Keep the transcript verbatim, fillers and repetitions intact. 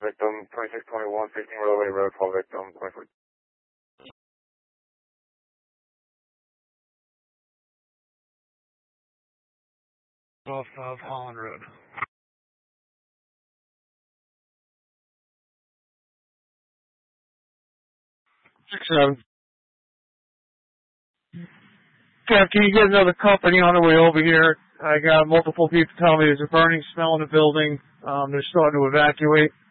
Victim twenty-six twenty-one, fifteen Railway Road, call victim twenty-four. Off of Holland Road. Six seven. Kev, can you get another company on the way over here? I got multiple people telling me there's a burning smell in the building. Um, they're starting to evacuate.